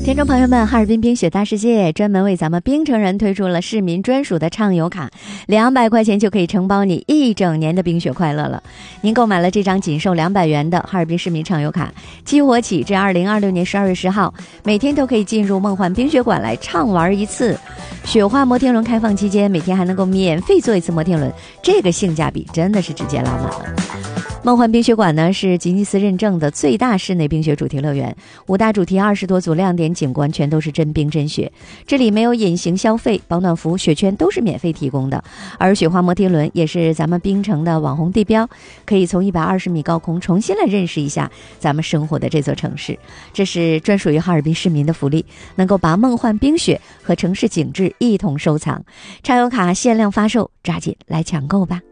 听众朋友们，哈尔滨冰雪大世界专门为咱们冰城人推出了市民专属的畅游卡，200块钱就可以承包你1整年的冰雪快乐了。您购买了这张仅售200元的哈尔滨市民畅游卡，激活起至2026年12月10号，每天都可以进入梦幻冰雪馆来畅玩一次。雪花摩天轮开放期间，每天还能够免费坐一次摩天轮，这个性价比真的是直接拉满了。梦幻冰雪馆呢是吉尼斯认证的最大室内冰雪主题乐园，5大主题20多组亮点景观全都是真冰真雪，这里没有隐形消费，保暖服、雪圈都是免费提供的。而雪花摩天轮也是咱们冰城的网红地标，可以从120米高空重新来认识一下咱们生活的这座城市。这是专属于哈尔滨市民的福利，能够把梦幻冰雪和城市景致一同收藏。畅游卡限量发售，抓紧来抢购吧。